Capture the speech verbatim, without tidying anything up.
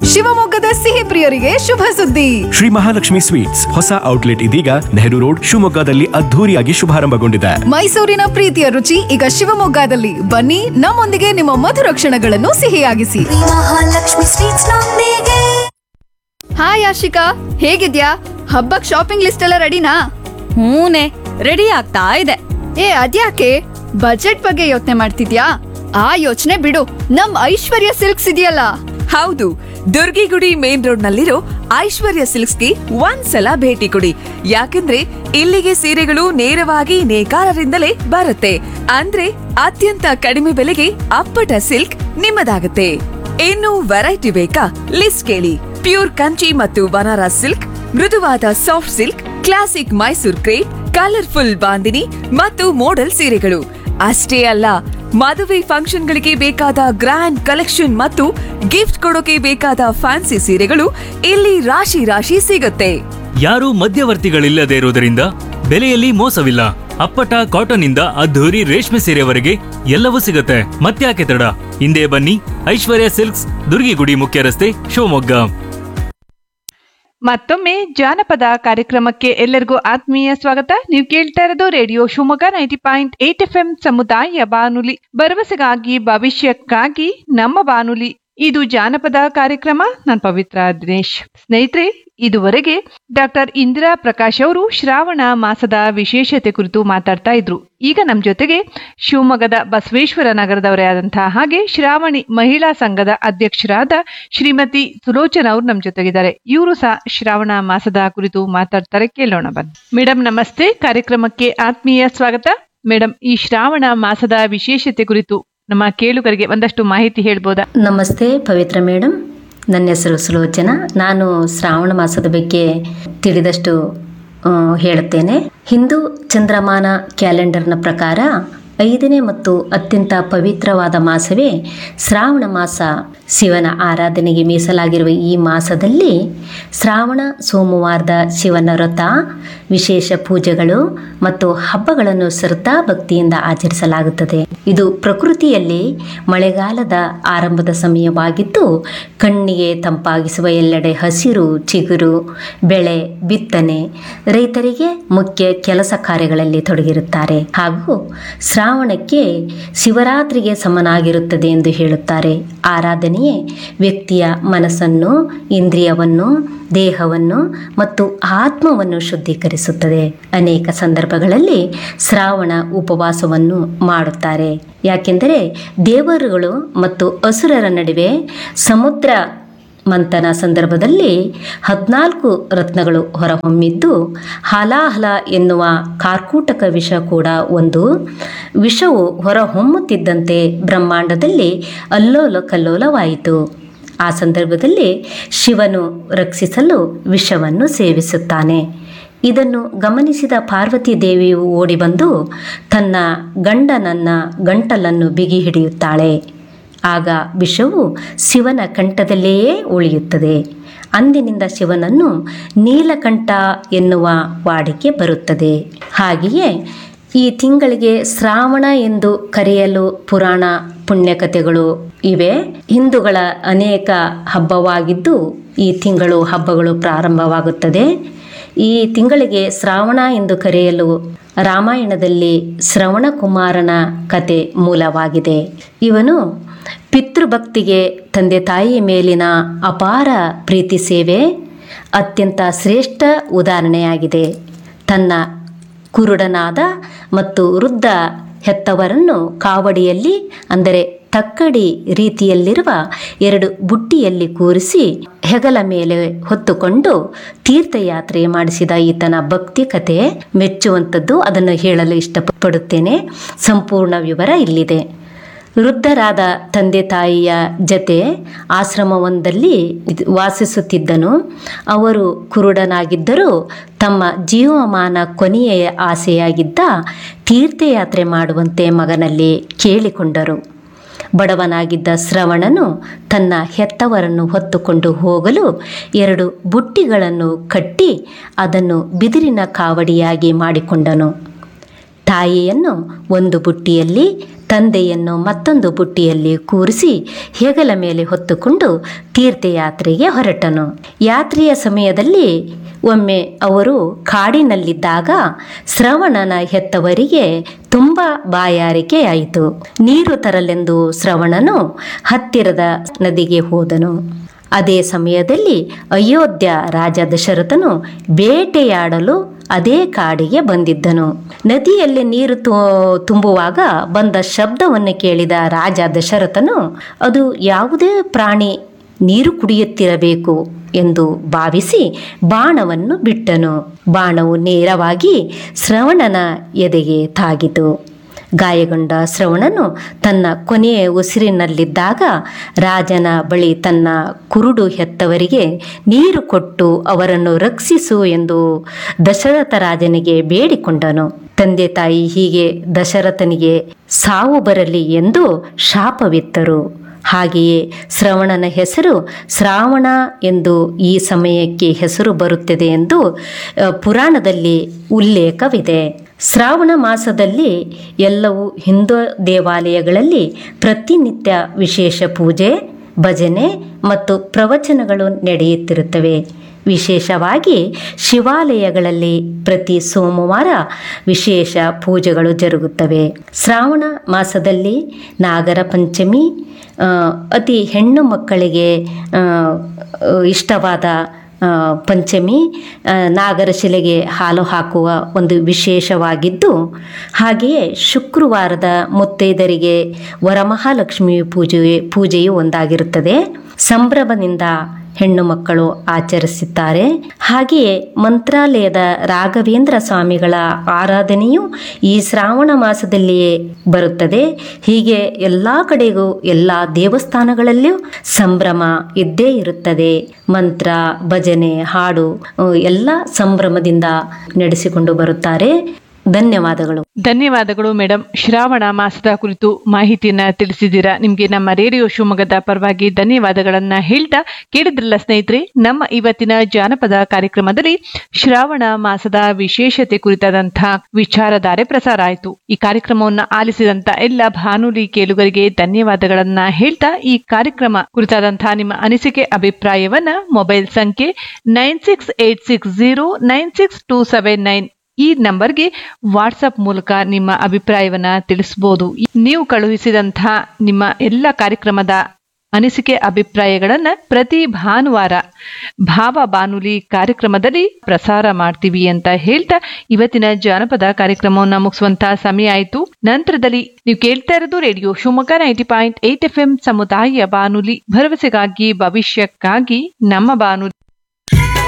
ಶಿವಮೊಗ್ಗದ ಸಿಹಿ ಪ್ರಿಯರಿಗೆ ಶುಭ ಸುದ್ದಿ. ಶ್ರೀ ಮಹಾಲಕ್ಷ್ಮಿ ಸ್ವೀಟ್ಸ್ ಹೊಸ ಔಟ್ಲೆಟ್ ಇದೀಗ ನೆಹರು ರೋಡ್ ಶಿವಮೊಗ್ಗದಲ್ಲಿ ಅದ್ಧೂರಿಯಾಗಿ ಶುಭಾರಂಭಗೊಂಡಿದೆ. ಮೈಸೂರಿನ ಪ್ರೀತಿಯ ರುಚಿ ಈಗ ಶಿವಮೊಗ್ಗದಲ್ಲಿ. ಬನ್ನಿ, ನಮ್ಮೊಂದಿಗೆ ನಿಮ್ಮ ಮಧುರ ಕ್ಷಣಗಳನ್ನು ಸಿಹಿಯಾಗಿಸಿ. ಮಹಾಲಕ್ಷ್ಮಿ ಸ್ವೀಟ್ಸ್ ನೊಂದಿಗೆ. ಹಾಯ್ ಆಶಿಕಾ, ಹೇಗಿದ್ಯಾ? ಹಬ್ಬಕ್ ಶಾಪಿಂಗ್ ಲಿಸ್ಟ್ ಎಲ್ಲ ರೆಡಿನಾ? ಹೂನೆ, ರೆಡಿ ಆಗ್ತಾ ಇದೆ. ಏ ಅದ್ಯಾಕೆ ಬಜೆಟ್ ಬಗ್ಗೆ ಯೋಚನೆ ಮಾಡ್ತಿದ್ಯಾ? ಆ ಯೋಚನೆ ಬಿಡು, ನಮ್ ಐಶ್ವರ್ಯ ಸಿಲ್ಕ್ಸ್ ಇದೆಯಲ್ಲ. ಹೌದು, ದುರ್ಗಿಗುಡಿ ಮೇನ್ ರೋಡ್ ನಲ್ಲಿರೋ ಐಶ್ವರ್ಯ ಸಿಲ್ಕ್ಸ್ಗೆ ಒಂದ್ಸಲ ಭೇಟಿ ಕೊಡಿ. ಯಾಕಂದ್ರೆ ಇಲ್ಲಿಗೆ ಸೀರೆಗಳು ನೇರವಾಗಿ ನೇಕಾರರಿಂದಲೇ ಬರುತ್ತೆ. ಅಂದ್ರೆ ಅತ್ಯಂತ ಕಡಿಮೆ ಬೆಲೆಗೆ ಅಪ್ಪಟ ಸಿಲ್ಕ್ ನಿಮ್ಮದಾಗುತ್ತೆ. ಇನ್ನು ವೆರೈಟಿ ಬೇಕಾ? ಲಿಸ್ಟ್ ಕೇಳಿ. ಪ್ಯೂರ್ ಕಂಚಿ ಮತ್ತು ಬನಾರಸ್ ಸಿಲ್ಕ್, ಮೃದುವಾದ soft silk, classic Mysore crepe, colourful bandhani ಮತ್ತು ಮೋಡಲ್ ಸೀರೆಗಳು ಅಷ್ಟೇ ಅಲ್ಲ, ಮದುವೆ ಫಂಕ್ಷನ್ಗಳಿಗೆ ಬೇಕಾದ ಗ್ರ್ಯಾಂಡ್ ಕಲೆಕ್ಷನ್ ಮತ್ತು ಗಿಫ್ಟ್ ಕೊಡೋಕೆ ಬೇಕಾದ ಫ್ಯಾನ್ಸಿ ಸೀರೆಗಳು ಇಲ್ಲಿ ರಾಶಿ ರಾಶಿ ಸಿಗುತ್ತೆ. ಯಾರೂ ಮಧ್ಯವರ್ತಿಗಳಿಲ್ಲದೆ ಇರುವುದರಿಂದ ಬೆಲೆಯಲ್ಲಿ ಮೋಸವಿಲ್ಲ. ಅಪ್ಪಟ ಕಾಟನ್ ಇಂದ ಅದ್ಧೂರಿ ರೇಷ್ಮೆ ಸೀರೆವರೆಗೆ ಎಲ್ಲವೂ ಸಿಗುತ್ತೆ. ಮತ್ತ್ಯಾಕೆ ತಡ? ಹಿಂದೆ ಬನ್ನಿ, ಐಶ್ವರ್ಯ ಸಿಲ್ಕ್ಸ್, ದುರ್ಗಿಗುಡಿ ಮುಖ್ಯ ರಸ್ತೆ, ಶಿವಮೊಗ್ಗ. ಮತ್ತೊಮ್ಮೆ ಜಾನಪದ ಕಾರ್ಯಕ್ರಮಕ್ಕೆ ಎಲ್ಲರಿಗೂ ಆತ್ಮೀಯ ಸ್ವಾಗತ. ನೀವು ಕೇಳ್ತಾ ಇರೋದು radio Shivamogga ninety point eight F M ಸಮುದಾಯ ಬಾನುಲಿ, ಭರವಸೆಗಾಗಿ ಭವಿಷ್ಯಕ್ಕಾಗಿ ನಮ್ಮ ಬಾನುಲಿ. ಇದು ಜಾನಪದ ಕಾರ್ಯಕ್ರಮ. ನಾನು ಪವಿತ್ರ ದಿನೇಶ್. ಸ್ನೇಹಿತರೆ, ಇದುವರೆಗೆ ಡಾಕ್ಟರ್ ಇಂದಿರಾ ಪ್ರಕಾಶ್ ಅವರು ಶ್ರಾವಣ ಮಾಸದ ವಿಶೇಷತೆ ಕುರಿತು ಮಾತಾಡ್ತಾ ಇದ್ರು. ಈಗ ನಮ್ಮ ಜೊತೆಗೆ ಶಿವಮೊಗ್ಗದ ಬಸವೇಶ್ವರ ನಗರದವರೇ ಆದಂತಹ ಹಾಗೆ ಶ್ರಾವಣಿ ಮಹಿಳಾ ಸಂಘದ ಅಧ್ಯಕ್ಷರಾದ ಶ್ರೀಮತಿ ಸುಲೋಚನಾ ಅವರು ನಮ್ಮ ಜೊತೆಗಿದ್ದಾರೆ. ಇವರು ಸಹ ಶ್ರಾವಣ ಮಾಸದ ಕುರಿತು ಮಾತಾಡ್ತಾರೆ. ಕೇಳೋಣ ಬನ್ನಿ. ಮೇಡಮ್ ನಮಸ್ತೆ, ಕಾರ್ಯಕ್ರಮಕ್ಕೆ ಆತ್ಮೀಯ ಸ್ವಾಗತ. ಮೇಡಮ್, ಈ ಶ್ರಾವಣ ಮಾಸದ ವಿಶೇಷತೆ ಕುರಿತು ನಮ್ಮ ಕೇಳುಗರಿಗೆ ಒಂದಷ್ಟು ಮಾಹಿತಿ ಹೇಳ್ಬೋದಾ? ನಮಸ್ತೆ ಪವಿತ್ರ ಮೇಡಮ್, ನನ್ನ ಹೆಸರು ಸುಲೋಚನಾ. ನಾನು ಶ್ರಾವಣ ಮಾಸದ ಬಗ್ಗೆ ತಿಳಿದಷ್ಟು ಹೇಳುತ್ತೇನೆ. ಹಿಂದೂ ಚಂದ್ರಮಾನ ಕ್ಯಾಲೆಂಡರ್ನ ಪ್ರಕಾರ ಐದನೇ ಮತ್ತು ಅತ್ಯಂತ ಪವಿತ್ರವಾದ ಮಾಸವೇ ಶ್ರಾವಣ ಮಾಸ. ಶಿವನ ಆರಾಧನೆಗೆ ಮೀಸಲಾಗಿರುವ ಈ ಮಾಸದಲ್ಲಿ ಶ್ರಾವಣ ಸೋಮವಾರದ ಶಿವನ ವ್ರತ, ವಿಶೇಷ ಪೂಜೆಗಳು ಮತ್ತು ಹಬ್ಬಗಳನ್ನು ಶ್ರದ್ಧಾ ಭಕ್ತಿಯಿಂದ ಆಚರಿಸಲಾಗುತ್ತದೆ. ಇದು ಪ್ರಕೃತಿಯಲ್ಲಿ ಮಳೆಗಾಲದ ಆರಂಭದ ಸಮಯವಾಗಿದ್ದು, ಕಣ್ಣಿಗೆ ತಂಪಾಗಿಸುವ ಎಲ್ಲೆಡೆ ಹಸಿರು ಚಿಗುರು, ಬೆಳೆ ಬಿತ್ತನೆ, ರೈತರಿಗೆ ಮುಖ್ಯ ಕೆಲಸ ಕಾರ್ಯಗಳಲ್ಲಿ ತೊಡಗಿರುತ್ತಾರೆ. ಹಾಗೂ ಶ್ರಾವಣಕ್ಕೆ ಶಿವರಾತ್ರಿಗೆ ಸಮನಾಗಿರುತ್ತದೆ ಎಂದು ಹೇಳುತ್ತಾರೆ. ಆರಾಧನೆಯೇ ವ್ಯಕ್ತಿಯ ಮನಸ್ಸನ್ನು, ಇಂದ್ರಿಯವನ್ನು, ದೇಹವನ್ನು ಮತ್ತು ಆತ್ಮವನ್ನು ಶುದ್ಧೀಕರಿಸುತ್ತದೆ. ಅನೇಕ ಸಂದರ್ಭಗಳಲ್ಲಿ ಶ್ರಾವಣ ಉಪವಾಸವನ್ನು ಮಾಡುತ್ತಾರೆ. ಯಾಕೆಂದರೆ ದೇವರುಗಳು ಮತ್ತು ಅಸುರರ ನಡುವೆ ಸಮುದ್ರ ಮಂಥನ ಸಂದರ್ಭದಲ್ಲಿ ಹದಿನಾಲ್ಕು ರತ್ನಗಳು ಹೊರಹೊಮ್ಮಿದ್ದು, ಹಾಲಾಹಲ ಎನ್ನುವ ಕಾರ್ಕೂಟಕ ವಿಷ ಕೂಡ ಒಂದು. ವಿಷವು ಹೊರಹೊಮ್ಮುತ್ತಿದ್ದಂತೆ ಬ್ರಹ್ಮಾಂಡದಲ್ಲಿ ಅಲ್ಲೋಲ ಕಲ್ಲೋಲವಾಯಿತು. ಆ ಸಂದರ್ಭದಲ್ಲಿ ಶಿವನು ರಕ್ಷಿಸಲು ವಿಷವನ್ನು ಸೇವಿಸುತ್ತಾನೆ. ಇದನ್ನು ಗಮನಿಸಿದ ಪಾರ್ವತಿ ದೇವಿಯು ಓಡಿ ಬಂದು ತನ್ನ ಗಂಡನನ್ನ ಗಂಟಲನ್ನು ಬಿಗಿ ಹಿಡಿಯುತ್ತಾಳೆ. ಆಗ ವಿಷವು ಶಿವನ ಕಂಠದಲ್ಲಿಯೇ ಉಳಿಯುತ್ತದೆ. ಅಂದಿನಿಂದ ಶಿವನನ್ನು ನೀಲಕಂಠ ಎನ್ನುವ ವಾಡಿಕೆ ಬರುತ್ತದೆ. ಹಾಗೆಯೇ ಈ ತಿಂಗಳಿಗೆ ಶ್ರಾವಣ ಎಂದು ಕರೆಯಲು ಪುರಾಣ ಪುಣ್ಯಕಥೆಗಳು ಇವೆ. ಹಿಂದೂಗಳ ಅನೇಕ ಹಬ್ಬವಾಗಿದ್ದು ಈ ತಿಂಗಳು ಹಬ್ಬಗಳು ಪ್ರಾರಂಭವಾಗುತ್ತದೆ. ಈ ತಿಂಗಳಿಗೆ ಶ್ರಾವಣ ಎಂದು ಕರೆಯಲು ರಾಮಾಯಣದಲ್ಲಿ ಶ್ರವಣ ಕುಮಾರನ ಕತೆ ಮೂಲವಾಗಿದೆ. ಇವನು ಪಿತೃಭಕ್ತಿಗೆ, ತಂದೆ ತಾಯಿಯ ಮೇಲಿನ ಅಪಾರ ಪ್ರೀತಿ ಸೇವೆ ಅತ್ಯಂತ ಶ್ರೇಷ್ಠ ಉದಾಹರಣೆಯಾಗಿದೆ. ತನ್ನ ಕುರುಡನಾದ ಮತ್ತು ವೃದ್ಧ ಹೆತ್ತವರನ್ನು ಕಾವಡಿಯಲ್ಲಿ, ಅಂದರೆ ತಕ್ಕಡಿ ರೀತಿಯಲ್ಲಿರುವ ಎರಡು ಬುಟ್ಟಿಯಲ್ಲಿ ಕೂರಿಸಿ ಹೆಗಲ ಮೇಲೆ ಹೊತ್ತುಕೊಂಡು ತೀರ್ಥಯಾತ್ರೆ ಮಾಡಿಸಿದ ಈತನ ಭಕ್ತಿ ಕಥೆ ಮೆಚ್ಚುವಂಥದ್ದು. ಅದನ್ನು ಹೇಳಲು ಇಷ್ಟಪಡುತ್ತೇನೆ. ಸಂಪೂರ್ಣ ವಿವರ ಇಲ್ಲಿದೆ. ವೃದ್ಧರಾದ ತಂದೆ ತಾಯಿಯ ಜತೆ ಆಶ್ರಮವೊಂದಲ್ಲಿ ವಾಸಿಸುತ್ತಿದ್ದನು. ಅವರು ಕುರುಡನಾಗಿದ್ದರೂ ತಮ್ಮ ಜೀವಮಾನ ಕೊನೆಯ ಆಸೆಯಾಗಿದ್ದ ತೀರ್ಥಯಾತ್ರೆ ಮಾಡುವಂತೆ ಮಗನಲ್ಲಿ ಕೇಳಿಕೊಂಡರು. ಬಡವನಾಗಿದ್ದ ಶ್ರವಣನು ತನ್ನ ಹೆತ್ತವರನ್ನು ಹೊತ್ತುಕೊಂಡು ಹೋಗಲು ಎರಡು ಬುಟ್ಟಿಗಳನ್ನು ಕಟ್ಟಿ ಅದನ್ನು ಬಿದಿರಿನ ಕಾವಡಿಯಾಗಿ ಮಾಡಿಕೊಂಡನು. ತಾಯಿಯನ್ನು ಒಂದು ಬುಟ್ಟಿಯಲ್ಲಿ, ತಂದೆಯನ್ನು ಮತ್ತೊಂದು ಬುಟ್ಟಿಯಲ್ಲಿ ಕೂರಿಸಿ ಹೆಗಲ ಮೇಲೆ ಹೊತ್ತುಕೊಂಡು ತೀರ್ಥಯಾತ್ರೆಗೆ ಹೊರಟನು. ಯಾತ್ರೆಯ ಸಮಯದಲ್ಲಿ ಒಮ್ಮೆ ಅವರು ಕಾಡಿನಲ್ಲಿದ್ದಾಗ ಶ್ರವಣನ ಹೆತ್ತವರಿಗೆ ತುಂಬ ಬಾಯಾರಿಕೆಯಾಯಿತು. ನೀರು ತರಲೆಂದು ಶ್ರವಣನು ಹತ್ತಿರದ ನದಿಗೆ ಹೋದನು. ಅದೇ ಸಮಯದಲ್ಲಿ ಅಯೋಧ್ಯ ರಾಜ ದಶರಥನು ಬೇಟೆಯಾಡಲು ಅದೇ ಕಾಡಿಗೆ ಬಂದಿದ್ದನು. ನದಿಯಲ್ಲಿ ನೀರು ತುಂಬುವಾಗ ಬಂದ ಶಬ್ದವನ್ನು ಕೇಳಿದ ರಾಜ ದಶರಥನು ಅದು ಯಾವುದೇ ಪ್ರಾಣಿ ನೀರು ಕುಡಿಯುತ್ತಿರಬೇಕು ಎಂದು ಭಾವಿಸಿ ಬಾಣವನ್ನು ಬಿಟ್ಟನು. ಬಾಣವು ನೇರವಾಗಿ ಶ್ರವಣನ ಎದೆಗೆ ತಾಗಿತು. ಗಾಯಗೊಂಡ ಶ್ರವಣನು ತನ್ನ ಕೊನೆಯ ಉಸಿರಿನಲ್ಲಿದ್ದಾಗ ರಾಜನ ಬಳಿ ತನ್ನ ಕುರುಡು ಹೆತ್ತವರಿಗೆ ನೀರು ಕೊಟ್ಟು ಅವರನ್ನು ರಕ್ಷಿಸು ಎಂದು ದಶರಥ ರಾಜನಿಗೆ ಬೇಡಿಕೊಂಡನು. ತಂದೆ ತಾಯಿ ಹೀಗೆ ದಶರಥನಿಗೆ ಸಾವು ಬರಲಿ ಎಂದು ಶಾಪವಿತ್ತರು. ಹಾಗೆಯೇ ಶ್ರವಣನ ಹೆಸರು ಶ್ರಾವಣ ಎಂದು ಈ ಸಮಯಕ್ಕೆ ಹೆಸರು ಬರುತ್ತದೆ ಎಂದು ಪುರಾಣದಲ್ಲಿ ಉಲ್ಲೇಖವಿದೆ. ಶ್ರಾವಣ ಮಾಸದಲ್ಲಿ ಎಲ್ಲವೂ ಹಿಂದೂ ದೇವಾಲಯಗಳಲ್ಲಿ ಪ್ರತಿನಿತ್ಯ ವಿಶೇಷ ಪೂಜೆ, ಭಜನೆ ಮತ್ತು ಪ್ರವಚನಗಳು ನಡೆಯುತ್ತಿರುತ್ತವೆ. ವಿಶೇಷವಾಗಿ ಶಿವಾಲಯಗಳಲ್ಲಿ ಪ್ರತಿ ಸೋಮವಾರ ವಿಶೇಷ ಪೂಜೆಗಳು ಜರುಗುತ್ತವೆ. ಶ್ರಾವಣ ಮಾಸದಲ್ಲಿ ನಾಗರ ಪಂಚಮಿ ಅತಿ ಹೆಣ್ಣು ಮಕ್ಕಳಿಗೆ ಇಷ್ಟವಾದ ಪಂಚಮಿ ನಾಗರಶಿಲೆಗೆ ಹಾಲು ಹಾಕುವ ಒಂದು ವಿಶೇಷವಾಗಿದ್ದು, ಹಾಗೆಯೇ ಶುಕ್ರವಾರದ ಮುತ್ತೈದರಿಗೆ ವರಮಹಾಲಕ್ಷ್ಮಿ ಪೂಜೆ ಪೂಜೆಯು ಒಂದಾಗಿರುತ್ತದೆ. ಸಂಭ್ರಮದಿಂದ ಹೆಣ್ಣು ಮಕ್ಕಳು ಆಚರಿಸುತ್ತಾರೆ. ಹಾಗೆಯೇ ಮಂತ್ರಾಲಯದ ರಾಘವೇಂದ್ರ ಸ್ವಾಮಿಗಳ ಆರಾಧನೆಯು ಈ ಶ್ರಾವಣ ಮಾಸದಲ್ಲಿಯೇ ಬರುತ್ತದೆ. ಹೀಗೆ ಎಲ್ಲ ಕಡೆಗೂ ಎಲ್ಲ ದೇವಸ್ಥಾನಗಳಲ್ಲಿಯೂ ಸಂಭ್ರಮ ಇದ್ದೇ ಇರುತ್ತದೆ. ಮಂತ್ರ, ಭಜನೆ, ಹಾಡು ಎಲ್ಲ ಸಂಭ್ರಮದಿಂದ ನಡೆಸಿಕೊಂಡು ಬರುತ್ತಾರೆ. ಧನ್ಯವಾದಗಳು. ಧನ್ಯವಾದಗಳು ಮೇಡಮ್. ಶ್ರಾವಣ ಮಾಸದ ಕುರಿತು ಮಾಹಿತಿಯನ್ನ ತಿಳಿಸಿದ್ದೀರಾ. ನಿಮ್ಗೆ ನಮ್ಮ ರೇಡಿಯೋ ಶಿವಮೊಗ್ಗದ ಪರವಾಗಿ ಧನ್ಯವಾದಗಳನ್ನ ಹೇಳ್ತಾ, ಕೇಳಿದ್ರಲ್ಲ ಸ್ನೇಹಿತರೆ, ನಮ್ಮ ಇವತ್ತಿನ ಜಾನಪದ ಕಾರ್ಯಕ್ರಮದಲ್ಲಿ ಶ್ರಾವಣ ಮಾಸದ ವಿಶೇಷತೆ ಕುರಿತಾದಂತಹ ವಿಚಾರಧಾರೆ ಪ್ರಸಾರ ಆಯಿತು. ಈ ಕಾರ್ಯಕ್ರಮವನ್ನ ಆಲಿಸಿದಂತ ಎಲ್ಲ ಬಾನುಲಿ ಕೇಳುಗರಿಗೆ ಧನ್ಯವಾದಗಳನ್ನ ಹೇಳ್ತಾ, ಈ ಕಾರ್ಯಕ್ರಮ ಕುರಿತಾದಂತಹ ನಿಮ್ಮ ಅನಿಸಿಕೆ ಅಭಿಪ್ರಾಯವನ್ನ ಮೊಬೈಲ್ ಸಂಖ್ಯೆ nine six eight six zero nine six two seven nine ಈ ನಂಬರ್ಗೆ ವಾಟ್ಸಪ್ ಮೂಲಕ ನಿಮ್ಮ ಅಭಿಪ್ರಾಯವನ್ನ ತಿಳಿಸಬಹುದು. ನೀವು ಕಳುಹಿಸಿದಂತಹ ನಿಮ್ಮ ಎಲ್ಲ ಕಾರ್ಯಕ್ರಮದ ಅನಿಸಿಕೆ ಅಭಿಪ್ರಾಯಗಳನ್ನ ಪ್ರತಿ ಭಾನುವಾರ ಭಾವ ಬಾನುಲಿ ಕಾರ್ಯಕ್ರಮದಲ್ಲಿ ಪ್ರಸಾರ ಮಾಡ್ತೀವಿ ಅಂತ ಹೇಳ್ತಾ, ಇವತ್ತಿನ ಜಾನಪದ ಕಾರ್ಯಕ್ರಮವನ್ನ ಮುಗಿಸುವಂತಹ ಸಮಯ ಆಯಿತು. ನಂತರದಲ್ಲಿ ನೀವು ಕೇಳ್ತಾ ಇರೋದು radio Shivamogga ninety point eight F M ಸಮುದಾಯ ಬಾನುಲಿ, ಭರವಸೆಗಾಗಿ ಭವಿಷ್ಯಕ್ಕಾಗಿ ನಮ್ಮ ಬಾನುಲಿ.